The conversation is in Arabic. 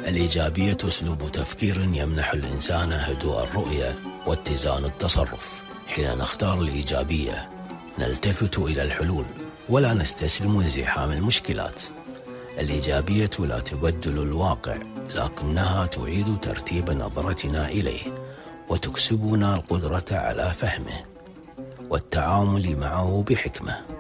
الإيجابية أسلوب تفكير يمنح الإنسان هدوء الرؤية واتزان التصرف. حين نختار الإيجابية نلتفت إلى الحلول ولا نستسلم لزحام المشكلات. الإيجابية لا تبدل الواقع، لكنها تعيد ترتيب نظرتنا إليه وتكسبنا القدرة على فهمه والتعامل معه بحكمة.